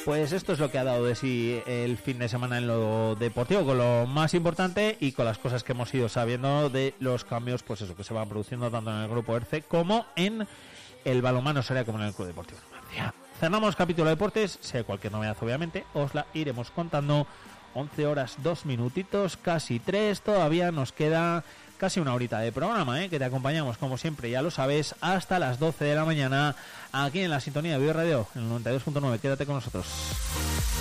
Pues esto es lo que ha dado de sí el fin de semana en lo deportivo, con lo más importante y con las cosas que hemos ido sabiendo de los cambios, pues eso, que se van produciendo tanto en el grupo ERCE como en el balonmano Soria como en el Club Deportivo Numancia. Cerramos capítulo de deportes, sea cualquier novedad obviamente, os la iremos contando. 11 horas 2 minutitos, casi 3, todavía nos queda casi una horita de programa, que te acompañamos como siempre, ya lo sabes, hasta las 12 de la mañana aquí en la sintonía de Vive Radio, en el 92.9, quédate con nosotros.